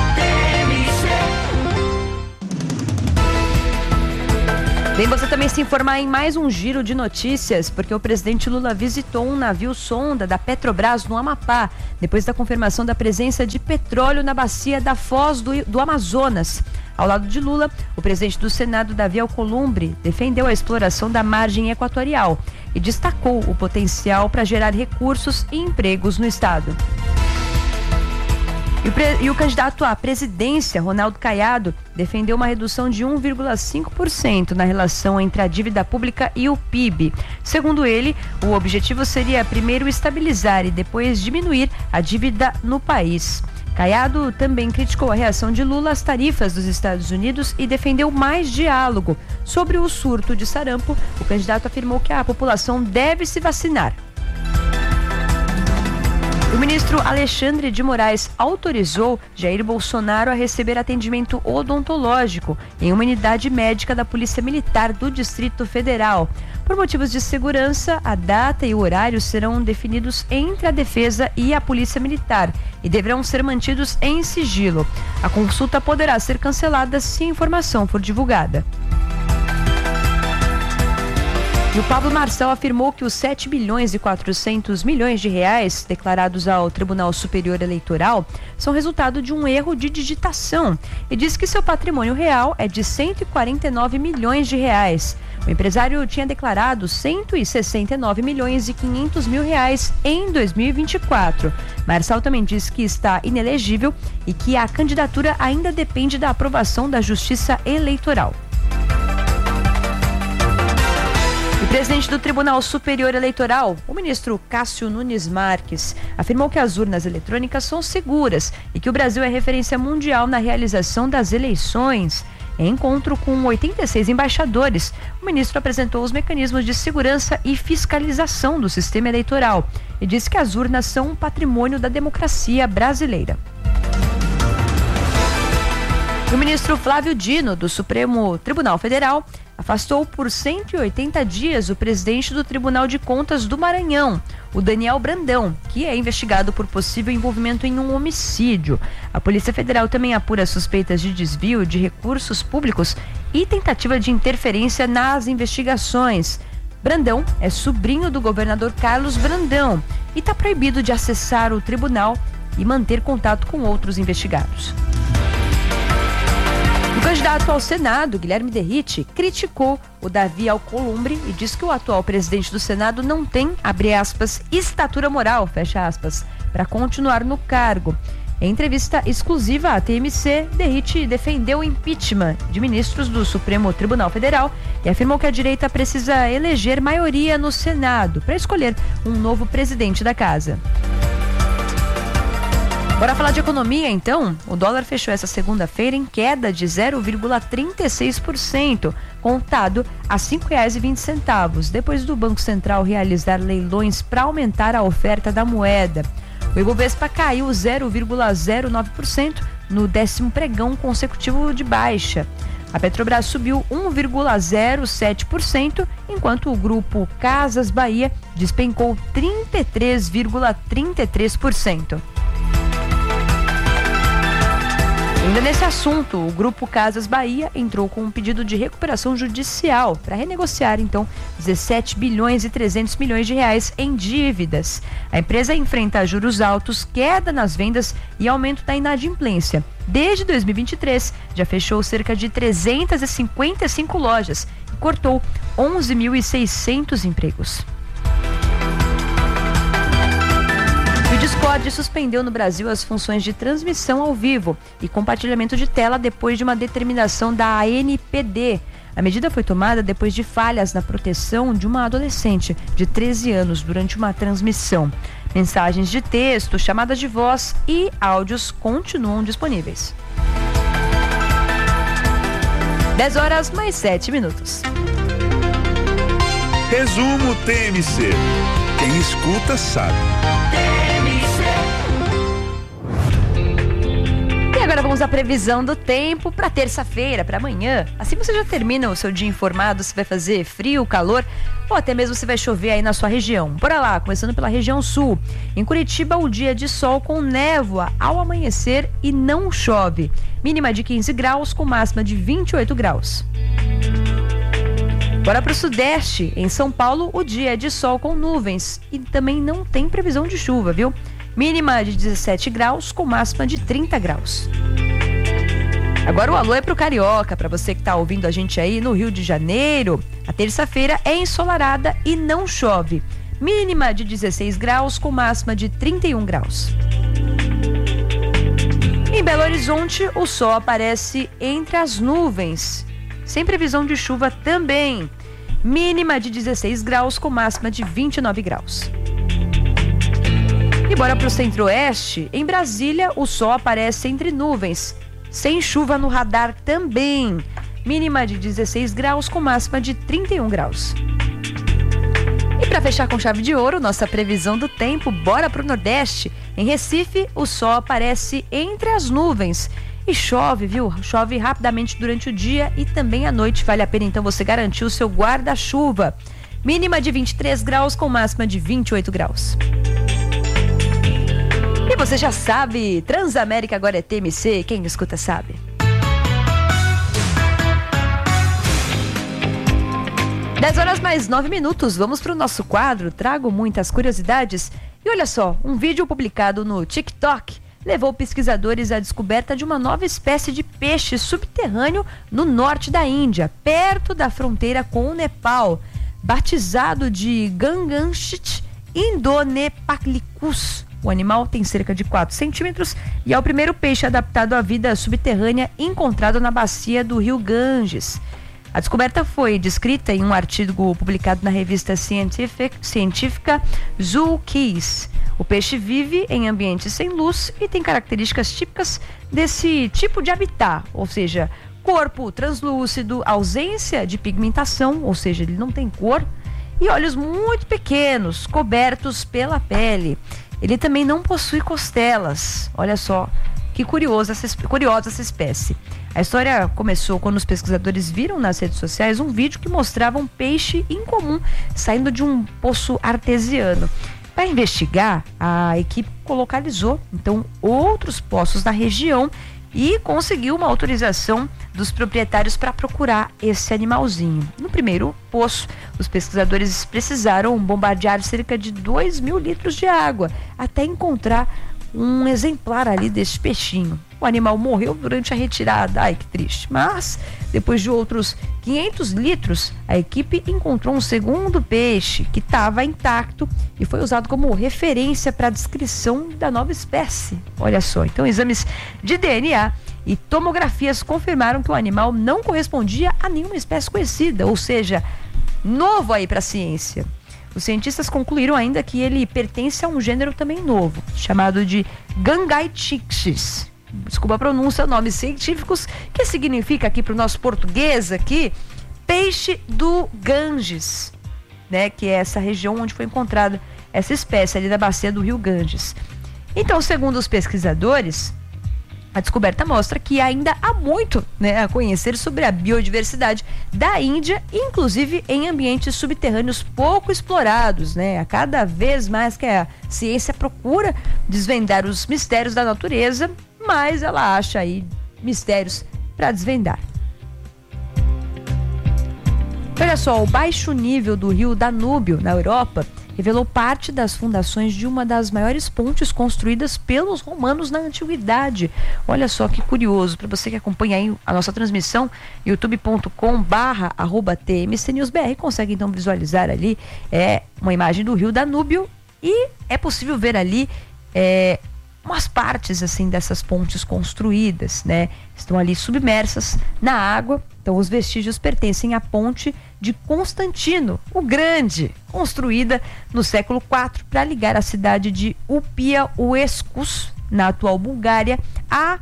Bem, você também se informar em mais um giro de notícias, porque o presidente Lula visitou um navio sonda da Petrobras no Amapá, depois da confirmação da presença de petróleo na bacia da Foz do Amazonas. Ao lado de Lula, o presidente do Senado, Davi Alcolumbre, defendeu a exploração da margem equatorial e destacou o potencial para gerar recursos e empregos no estado. E o candidato à presidência, Ronaldo Caiado, defendeu uma redução de 1,5% na relação entre a dívida pública e o PIB. Segundo ele, o objetivo seria primeiro estabilizar e depois diminuir a dívida no país. Caiado também criticou a reação de Lula às tarifas dos Estados Unidos e defendeu mais diálogo. Sobre o surto de sarampo, o candidato afirmou que a população deve se vacinar. O ministro Alexandre de Moraes autorizou Jair Bolsonaro a receber atendimento odontológico em uma unidade médica da Polícia Militar do Distrito Federal. Por motivos de segurança, a data e o horário serão definidos entre a Defesa e a Polícia Militar e deverão ser mantidos em sigilo. A consulta poderá ser cancelada se a informação for divulgada. E o Pablo Marçal afirmou que os 7 bilhões e 400 milhões de reais declarados ao Tribunal Superior Eleitoral são resultado de um erro de digitação e diz que seu patrimônio real é de 149 milhões de reais. O empresário tinha declarado 169 milhões e 500 mil reais em 2024. Marçal também diz que está inelegível e que a candidatura ainda depende da aprovação da Justiça Eleitoral. O presidente do Tribunal Superior Eleitoral, o ministro Cássio Nunes Marques, afirmou que as urnas eletrônicas são seguras e que o Brasil é referência mundial na realização das eleições. Em encontro com 86 embaixadores, o ministro apresentou os mecanismos de segurança e fiscalização do sistema eleitoral e disse que as urnas são um patrimônio da democracia brasileira. O ministro Flávio Dino, do Supremo Tribunal Federal, afastou por 180 dias o presidente do Tribunal de Contas do Maranhão, o Daniel Brandão, que é investigado por possível envolvimento em um homicídio. A Polícia Federal também apura suspeitas de desvio de recursos públicos e tentativa de interferência nas investigações. Brandão é sobrinho do governador Carlos Brandão e está proibido de acessar o tribunal e manter contato com outros investigados. O candidato ao Senado, Guilherme Derrite, criticou o Davi Alcolumbre e diz que o atual presidente do Senado não tem, abre aspas, estatura moral, fecha aspas, para continuar no cargo. Em entrevista exclusiva à TMC, Derrite defendeu o impeachment de ministros do Supremo Tribunal Federal e afirmou que a direita precisa eleger maioria no Senado para escolher um novo presidente da casa. Bora falar de economia, então? O dólar fechou essa segunda-feira em queda de 0,36%, contado a R$ 5,20, depois do Banco Central realizar leilões para aumentar a oferta da moeda. O Ibovespa caiu 0,09% no 10º pregão consecutivo de baixa. A Petrobras subiu 1,07%, enquanto o grupo Casas Bahia despencou 33,33%. Em Ainda nesse assunto, o Grupo Casas Bahia entrou com um pedido de recuperação judicial para renegociar, então, 17 bilhões e 300 milhões de reais em dívidas. A empresa enfrenta juros altos, queda nas vendas e aumento da inadimplência. Desde 2023, já fechou cerca de 355 lojas e cortou 11.600 empregos. O Discord suspendeu no Brasil as funções de transmissão ao vivo e compartilhamento de tela depois de uma determinação da ANPD. A medida foi tomada depois de falhas na proteção de uma adolescente de 13 anos durante uma transmissão. Mensagens de texto, chamadas de voz e áudios continuam disponíveis. 10 horas mais 7 minutos. Resumo TMC. Quem escuta sabe. E agora vamos à previsão do tempo para terça-feira, para amanhã. Assim você já termina o seu dia informado se vai fazer frio, calor ou até mesmo se vai chover aí na sua região. Bora lá, começando pela região sul. Em Curitiba, o dia de sol com névoa ao amanhecer e não chove. Mínima de 15 graus com máxima de 28 graus. Bora para o sudeste. Em São Paulo, o dia é de sol com nuvens e também não tem previsão de chuva, viu? Mínima de 17 graus com máxima de 30 graus. Agora o alô é pro Carioca, para você que tá ouvindo a gente aí no Rio de Janeiro. A terça-feira é ensolarada e não chove. Mínima de 16 graus com máxima de 31 graus. Em Belo Horizonte, o sol aparece entre as nuvens, sem previsão de chuva também. Mínima de 16 graus com máxima de 29 graus. E bora para o centro-oeste. Em Brasília, o sol aparece entre nuvens, sem chuva no radar também. Mínima de 16 graus com máxima de 31 graus. E para fechar com chave de ouro, nossa previsão do tempo, bora para o Nordeste. Em Recife, o sol aparece entre as nuvens e chove, viu? Chove rapidamente durante o dia e também à noite. Vale a pena então você garantir o seu guarda-chuva. Mínima de 23 graus com máxima de 28 graus. E você já sabe, Transamérica agora é TMC, quem escuta sabe. Dez horas mais 9 minutos, vamos para o nosso quadro, trago muitas curiosidades. E olha só, um vídeo publicado no TikTok levou pesquisadores à descoberta de uma nova espécie de peixe subterrâneo no norte da Índia, perto da fronteira com o Nepal, batizado de Ganganchit indonepalicus. O animal tem cerca de 4 centímetros e é o primeiro peixe adaptado à vida subterrânea encontrado na bacia do rio Ganges. A descoberta foi descrita em um artigo publicado na revista científica Zookeys. O peixe vive em ambientes sem luz e tem características típicas desse tipo de habitat, ou seja, corpo translúcido, ausência de pigmentação, ou seja, ele não tem cor, e olhos muito pequenos, cobertos pela pele. Ele também não possui costelas. Olha só, que curiosa essa espécie. A história começou quando os pesquisadores viram nas redes sociais um vídeo que mostrava um peixe incomum saindo de um poço artesiano. Para investigar, a equipe localizou então outros poços na região e conseguiu uma autorização dos proprietários para procurar esse animalzinho. No primeiro poço, os pesquisadores precisaram bombardear cerca de 2.000 litros de água até encontrar um exemplar ali desse peixinho. O animal morreu durante a retirada, ai que triste, mas depois de outros 500 litros, a equipe encontrou um segundo peixe que estava intacto e foi usado como referência para a descrição da nova espécie. Olha só, então exames de DNA e tomografias confirmaram que o animal não correspondia a nenhuma espécie conhecida, ou seja, novo aí para a ciência. Os cientistas concluíram ainda que ele pertence a um gênero também novo, chamado de Gangaitixis. Desculpa a pronúncia, nomes científicos, que significa aqui para o nosso português aqui, peixe do Ganges, né? Que é essa região onde foi encontrada essa espécie ali da bacia do rio Ganges. Então, segundo os pesquisadores, a descoberta mostra que ainda há muito, né, a conhecer sobre a biodiversidade da Índia, inclusive em ambientes subterrâneos pouco explorados, né? A cada vez mais que a ciência procura desvendar os mistérios da natureza, mas ela acha aí mistérios para desvendar. Olha só, o baixo nível do rio Danúbio, na Europa, revelou parte das fundações de uma das maiores pontes construídas pelos romanos na antiguidade. Olha só que curioso, para você que acompanha aí a nossa transmissão, youtube.com/TMCNewsBR, consegue então visualizar ali uma imagem do rio Danúbio e é possível ver ali umas partes assim dessas pontes construídas, né? Estão ali submersas na água. Então os vestígios pertencem à ponte de Constantino, o Grande, construída no século IV para ligar a cidade de Upiauescus, na atual Bulgária, a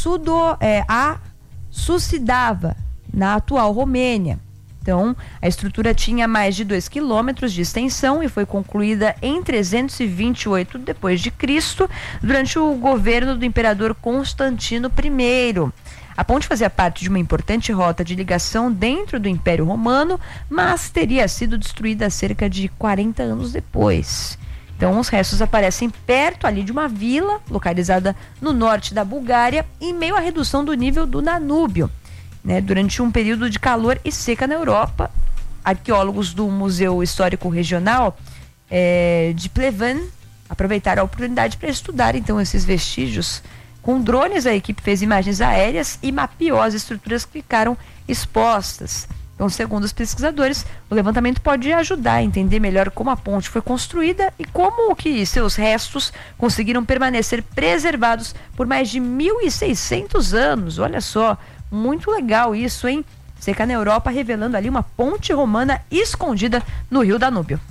Sucidava, na atual Romênia. Então, a estrutura tinha mais de 2 quilômetros de extensão e foi concluída em 328 d.C., durante o governo do imperador Constantino I. A ponte fazia parte de uma importante rota de ligação dentro do Império Romano, mas teria sido destruída cerca de 40 anos depois. Então, os restos aparecem perto ali de uma vila, localizada no norte da Bulgária, em meio à redução do nível do Danúbio. Durante um período de calor e seca na Europa, arqueólogos do Museu Histórico Regional de Pleven aproveitaram a oportunidade para estudar então esses vestígios. Com drones, a equipe fez imagens aéreas e mapeou as estruturas que ficaram expostas. Então, segundo os pesquisadores, o levantamento pode ajudar a entender melhor como a ponte foi construída e como que seus restos conseguiram permanecer preservados por mais de 1.600 anos. Olha só, muito legal isso, hein? Seca na Europa, revelando ali uma ponte romana escondida no rio Danúbio.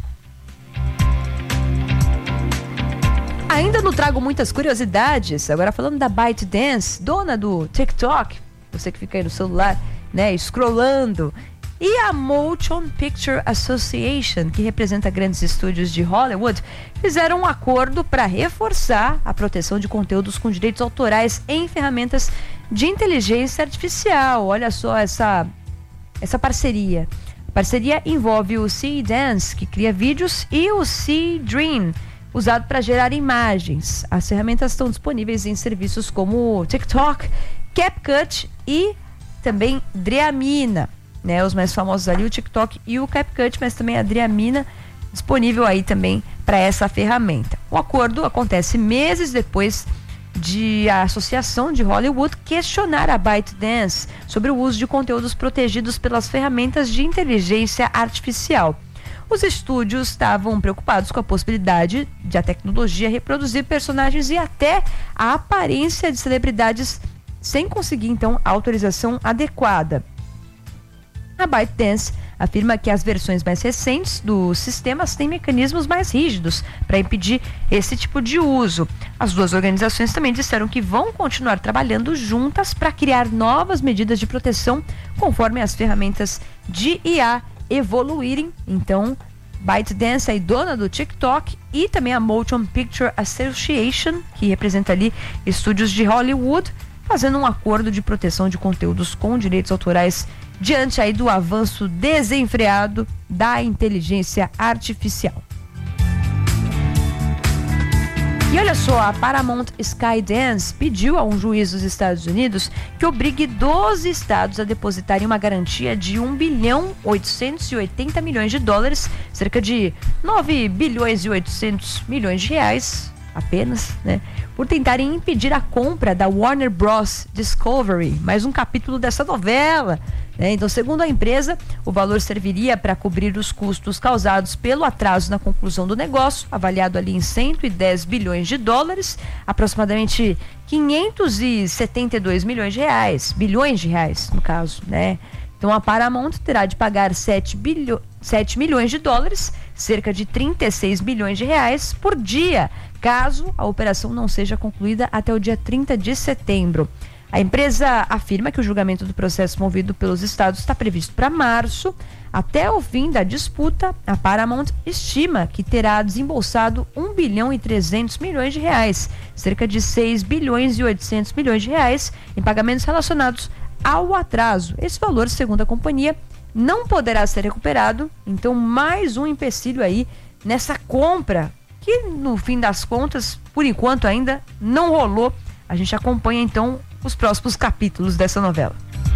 Ainda não trago muitas curiosidades, agora falando da ByteDance, dona do TikTok, você que fica aí no celular, scrollando, e a Motion Picture Association, que representa grandes estúdios de Hollywood, fizeram um acordo para reforçar a proteção de conteúdos com direitos autorais em ferramentas de inteligência artificial. Olha só essa parceria. A parceria envolve o C-Dance, que cria vídeos, e o C-Dream, usado para gerar imagens. As ferramentas estão disponíveis em serviços como TikTok, CapCut e também Dreamina. Os mais famosos ali, o TikTok e o CapCut, mas também a Dreamina disponível aí também para essa ferramenta. O acordo acontece meses depois de a Associação de Hollywood questionar a ByteDance sobre o uso de conteúdos protegidos pelas ferramentas de inteligência artificial. Os estúdios estavam preocupados com a possibilidade de a tecnologia reproduzir personagens e até a aparência de celebridades sem conseguir, então, a autorização adequada. A ByteDance afirma que as versões mais recentes dos sistemas têm mecanismos mais rígidos para impedir esse tipo de uso. As duas organizações também disseram que vão continuar trabalhando juntas para criar novas medidas de proteção conforme as ferramentas de IA evoluírem. Então, ByteDance é dona do TikTok e também a Motion Picture Association, que representa ali estúdios de Hollywood, fazendo um acordo de proteção de conteúdos com direitos autorais diante aí do avanço desenfreado da inteligência artificial. E olha só, a Paramount Skydance pediu a um juiz dos Estados Unidos que obrigue 12 estados a depositarem uma garantia de $1,880 bilhões, cerca de 9 bilhões e 800 milhões de reais apenas, por tentarem impedir a compra da Warner Bros. Discovery, mais um capítulo dessa novela. Então, segundo a empresa, o valor serviria para cobrir os custos causados pelo atraso na conclusão do negócio, avaliado ali em $110 bilhões, aproximadamente 572 bilhões de reais, no caso, Então, a Paramount terá de pagar $7 milhões, cerca de 36 bilhões de reais por dia, caso a operação não seja concluída até o dia 30 de setembro. A empresa afirma que o julgamento do processo movido pelos estados está previsto para março. Até o fim da disputa, a Paramount estima que terá desembolsado $1 bilhão e 300 milhões de reais, cerca de 6 bilhões e 800 milhões de reais em pagamentos relacionados ao atraso. Esse valor, segundo a companhia, não poderá ser recuperado. Então, mais um empecilho aí nessa compra, que no fim das contas, por enquanto ainda não rolou. A gente acompanha então os próximos capítulos dessa novela.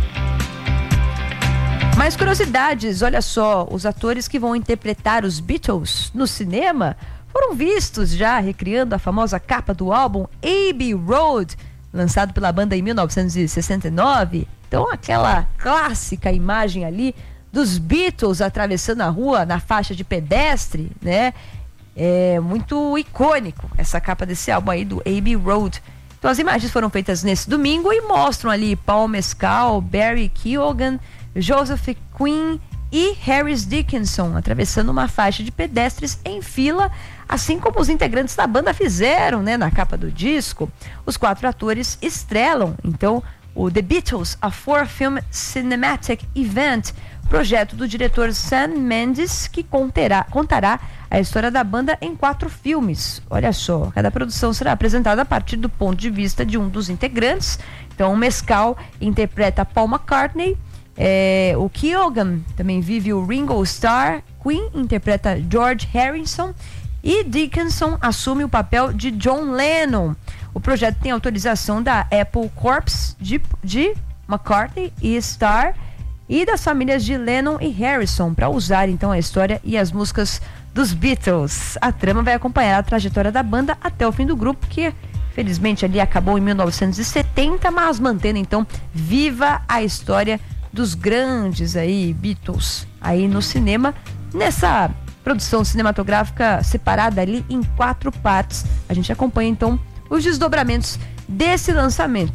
Mais curiosidades, olha só, os atores que vão interpretar os Beatles no cinema foram vistos já recriando a famosa capa do álbum Abbey Road, lançado pela banda em 1969. Então, aquela clássica imagem ali dos Beatles atravessando a rua na faixa de pedestre, né? É muito icônico essa capa desse álbum aí do Abbey Road. Então, as imagens foram feitas nesse domingo e mostram ali Paul Mescal, Barry Keoghan, Joseph Quinn e Harris Dickinson atravessando uma faixa de pedestres em fila, assim como os integrantes da banda fizeram, né, na capa do disco. Os 4 atores estrelam, então, o The Beatles, a 4-film cinematic event, projeto do diretor Sam Mendes, que contará a história da banda em 4 filmes. Olha só, cada produção será apresentada a partir do ponto de vista de um dos integrantes. Então, o Mescal interpreta Paul McCartney, o Keoghan também vive o Ringo Starr, Queen interpreta George Harrison e Dickinson assume o papel de John Lennon. O projeto tem autorização da Apple Corps de McCartney e Starr e das famílias de Lennon e Harrison para usar então a história e as músicas dos Beatles. A trama vai acompanhar a trajetória da banda até o fim do grupo, que felizmente ali acabou em 1970, mas mantendo então viva a história dos grandes aí Beatles aí no cinema, nessa produção cinematográfica separada ali em 4 partes. A gente acompanha então os desdobramentos desse lançamento.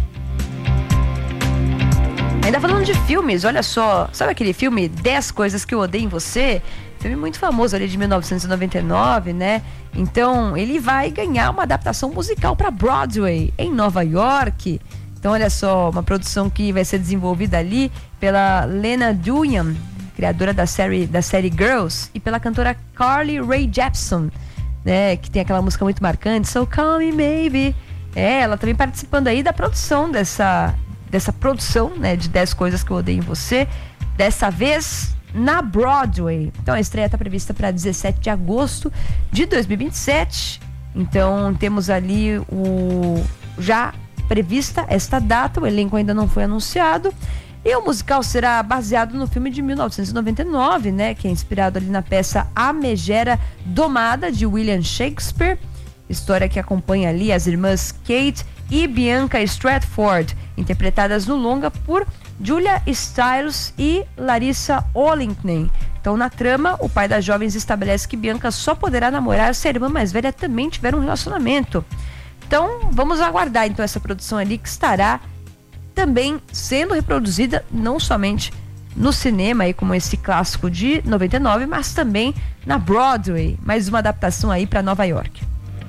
Ainda falando de filmes, olha só, sabe aquele filme 10 Coisas que Eu Odeio em Você? Filme muito famoso ali de 1999, né? Então ele vai ganhar uma adaptação musical para Broadway em Nova York. Então, olha só, uma produção que vai ser desenvolvida ali pela Lena Dunham, criadora da série Girls, e pela cantora Carly Rae Jepsen, né, que tem aquela música muito marcante, So Call Me Maybe. Ela também participando aí da produção dessa produção, né, de 10 Coisas que Eu Odeio em Você, dessa vez na Broadway. Então, a estreia está prevista para 17 de agosto de 2027. Então, temos ali já prevista esta data, o elenco ainda não foi anunciado, e o musical será baseado no filme de 1999, né, que é inspirado ali na peça A Megera Domada, de William Shakespeare, história que acompanha ali as irmãs Kate e Bianca Stratford, interpretadas no longa por Julia Stiles e Larissa Ollinkney. Então, na trama, o pai das jovens estabelece que Bianca só poderá namorar se a irmã mais velha também tiver um relacionamento. Então, vamos aguardar então essa produção ali, que estará também sendo reproduzida não somente no cinema aí como esse clássico de 99, mas também na Broadway, mais uma adaptação aí para Nova York.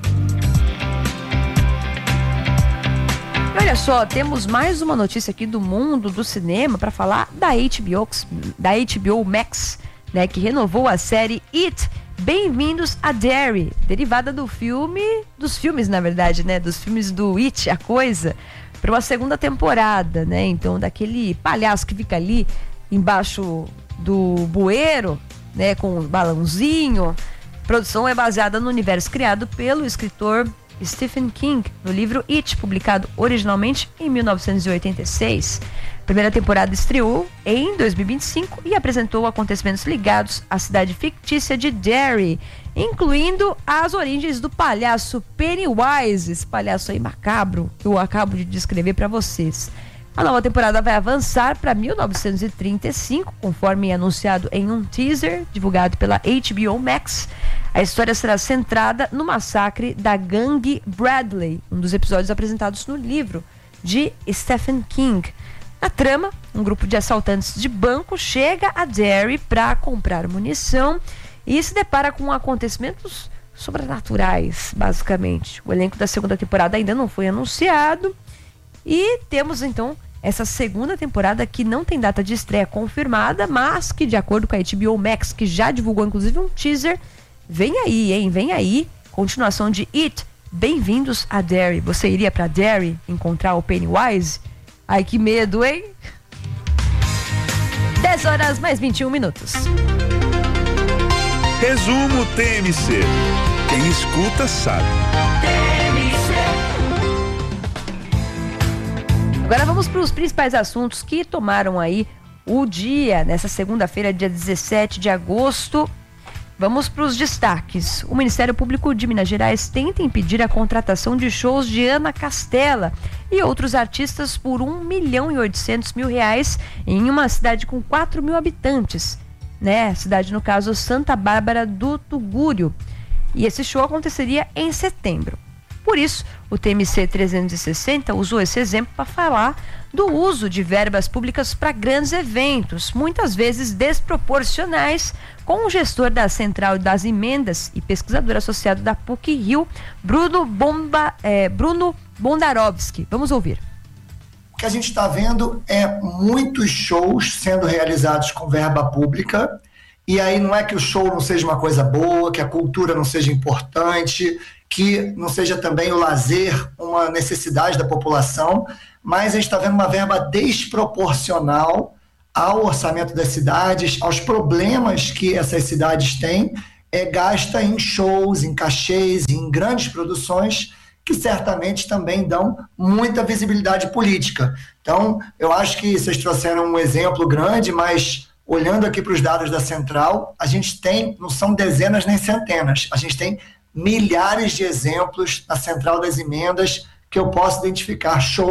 Olha só, temos mais uma notícia aqui do mundo do cinema para falar da HBO Max, né, que renovou a série It, Bem-vindos a Derry, derivada dos filmes, na verdade, né, dos filmes do It, a Coisa, para uma segunda temporada, né? Então, daquele palhaço que fica ali embaixo do bueiro, né, com um balãozinho. A produção é baseada no universo criado pelo escritor Stephen King, no livro It, publicado originalmente em 1986. A primeira temporada estreou em 2025 e apresentou acontecimentos ligados à cidade fictícia de Derry, incluindo as origens do palhaço Pennywise, esse palhaço aí macabro que eu acabo de descrever para vocês. A nova temporada vai avançar para 1935, conforme anunciado em um teaser divulgado pela HBO Max. A história será centrada no massacre da gangue Bradley, um dos episódios apresentados no livro de Stephen King. Na trama, um grupo de assaltantes de banco chega a Derry para comprar munição e se depara com acontecimentos sobrenaturais, basicamente. O elenco da segunda temporada ainda não foi anunciado e temos então essa segunda temporada que não tem data de estreia confirmada, mas que, de acordo com a HBO Max, que já divulgou inclusive um teaser, vem aí, hein? Vem aí, continuação de It, Bem-vindos a Derry. Você iria para Derry encontrar o Pennywise? Ai, que medo, hein? 10 horas mais 21 minutos. Resumo TMC. Quem escuta sabe. Agora vamos para os principais assuntos que tomaram aí o dia, nessa segunda-feira, dia 17 de agosto. Vamos para os destaques. O Ministério Público de Minas Gerais tenta impedir a contratação de shows de Ana Castela e outros artistas por R$1.800.000 em uma cidade com 4 mil habitantes, né? Cidade, no caso, Santa Bárbara do Tugúrio. E esse show aconteceria em setembro. Por isso, o TMC 360 usou esse exemplo para falar do uso de verbas públicas para grandes eventos, muitas vezes desproporcionais, com o gestor da Central das Emendas e pesquisador associado da PUC-Rio, Bruno Bondarovski. Vamos ouvir. O que a gente está vendo é muitos shows sendo realizados com verba pública, e aí não é que o show não seja uma coisa boa, que a cultura não seja importante, que não seja também o lazer uma necessidade da população, mas a gente está vendo uma verba desproporcional ao orçamento das cidades, aos problemas que essas cidades têm, gasta em shows, em cachês, em grandes produções, que certamente também dão muita visibilidade política. Então, eu acho que vocês trouxeram um exemplo grande, mas olhando aqui para os dados da Central, a gente tem, não são dezenas nem centenas, a gente tem milhares de exemplos na Central das Emendas que eu posso identificar shows